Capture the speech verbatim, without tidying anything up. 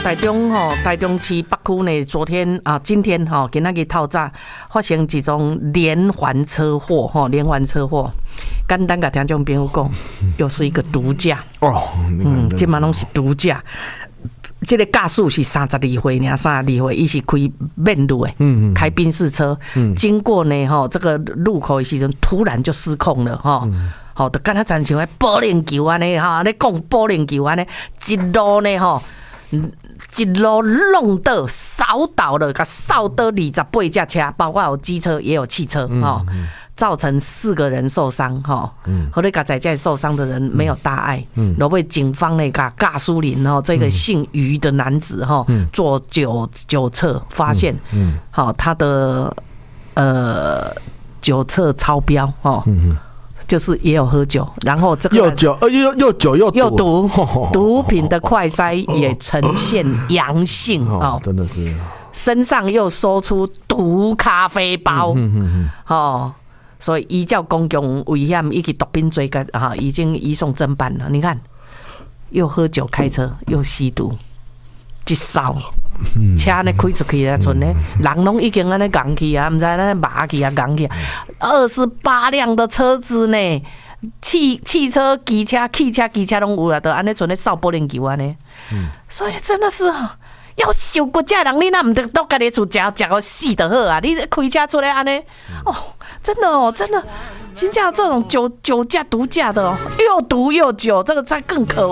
台中吼，台中市北区呢，昨天啊，今天哈，今仔日透早发生一宗连环车祸哈，连环车祸。简单甲听众朋友讲，又是一个毒驾哦， 嗯，即嘛拢是毒驾。这个驾驶是三十二岁呢，三十二岁，伊是开面路的，嗯，开宾士车，嗯，经过呢吼，这个路口的时阵，突然就失控了哈。嗯好，就敢若亲像迄保龄球安尼哈，咧讲保龄球安尼，一路呢吼，一路弄倒扫倒了，甲扫倒二十八架车，包括有机车也有汽车哈、嗯，造成四个人受伤哈。嗯，后来甲在这受伤的人没有大碍，嗯，然后警方呢甲驾驶人哈，这个姓于的男子哈，嗯、做酒酒测发现，嗯，好、嗯，他的呃酒测超标哈。嗯就是也有喝酒，然后这个又酒呃又又酒又毒又毒，毒品的快筛也呈现阳性哦， 真的是， 身上又搜出毒咖啡包，嗯嗯嗯哦，所以依照公共危险以及毒品罪个啊，已经移送侦办了。你看，又喝酒开车，又吸毒，一扫。车呢开出去啊，剩呢人拢已经安尼扛去啊，唔知咱麻去啊，扛去。二十八辆的车子呢，汽汽车、机车、汽车、机车拢有啦，都安尼剩咧扫玻璃球安尼。嗯，所以真的是要受过这人，你那唔得到家己厝食食个死就好啊！你开车出来安尼，哦，真的哦，真的，真正这种酒酒驾、毒驾的哦，又毒又酒，这个才更可恶。